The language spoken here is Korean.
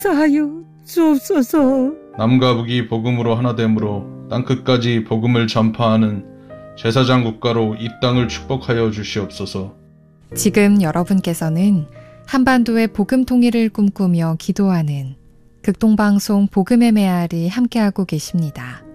사하여 주옵소서. 남과 북이 복음으로 하나됨으로 땅끝까지 복음을 전파하는 제사장 국가로 이 땅을 축복하여 주시옵소서. 지금 여러분께서는 한반도의 복음 통일을 꿈꾸며 기도하는 극동방송 복음의 메아리 함께하고 계십니다.